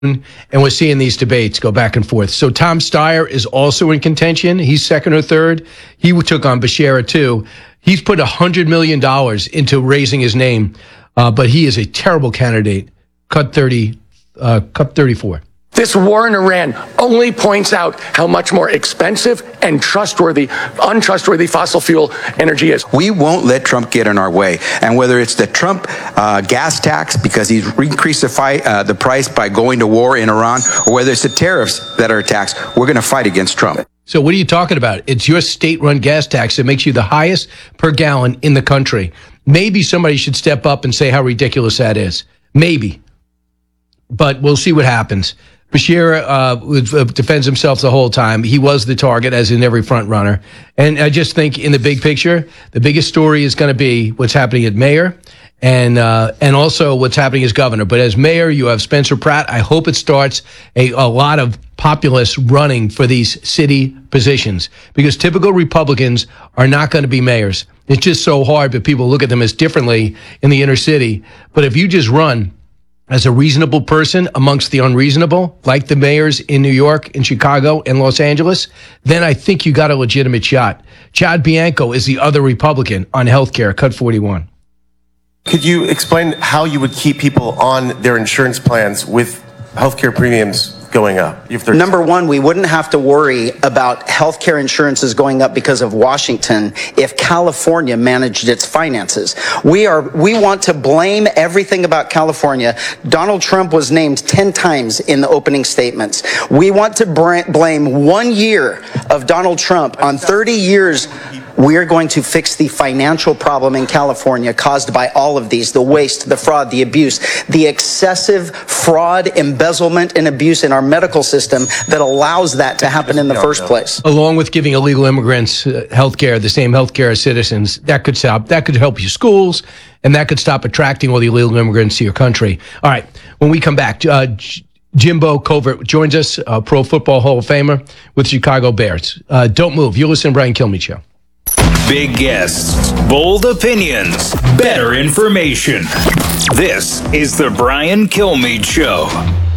and we're seeing these debates go back and forth. So Tom Steyer is also in contention. He's second or third. He took on Becerra too. He's put $100 million into raising his name, but he is a terrible candidate. Cut 34. This war in Iran only points out how much more expensive and untrustworthy fossil fuel energy is. We won't let Trump get in our way. And whether it's the Trump gas tax, because he's increased the price by going to war in Iran, or whether it's the tariffs that are a tax, we're going to fight against Trump. So what are you talking about? It's your state-run gas tax that makes you the highest per gallon in the country. Maybe somebody should step up and say how ridiculous that is. Maybe. But we'll see what happens. Becerra defends himself the whole time. He was the target, as in every front runner. And I just think in the big picture, the biggest story is going to be what's happening at mayor and also what's happening as governor. But as mayor, you have Spencer Pratt. I hope it starts a lot of populists running for these city positions, because typical Republicans are not going to be mayors. It's just so hard, but people look at them as differently in the inner city. But if you just run as a reasonable person amongst the unreasonable, like the mayors in New York and Chicago and Los Angeles, then I think you got a legitimate shot. Chad Bianco is the other Republican on healthcare, cut 41. Could you explain how you would keep people on their insurance plans with healthcare premiums going up? Number one, we wouldn't have to worry about healthcare insurances going up because of Washington if California managed its finances. We want to blame everything about California. Donald Trump was named 10 times in the opening statements. We want to blame 1 year of Donald Trump on 30 years. We are going to fix the financial problem in California caused by all of these, the waste, the fraud, the abuse, the excessive fraud, embezzlement, and abuse in our medical system that allows that to happen in the first place. Along with giving illegal immigrants health care, the same health care as citizens, that could help your schools, and that could stop attracting all the illegal immigrants to your country. All right, when we come back, Jimbo Covert joins us, Pro Football Hall of Famer with Chicago Bears. Don't move. You're listening to Brian Kilmeade Show. Big guests, bold opinions, better information. This is the Brian Kilmeade Show.